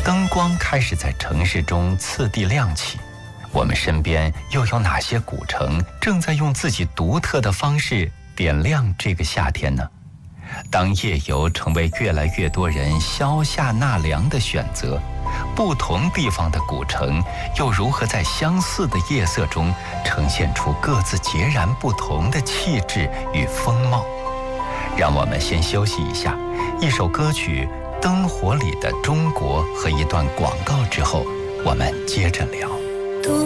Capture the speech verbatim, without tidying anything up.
灯光开始在城市中次第亮起，我们身边又有哪些古城正在用自己独特的方式点亮这个夏天呢？当夜游成为越来越多人消夏纳凉的选择，不同地方的古城又如何在相似的夜色中呈现出各自截然不同的气质与风貌？让我们先休息一下，一首歌曲《灯火里的中国》和一段广告之后，我们接着聊。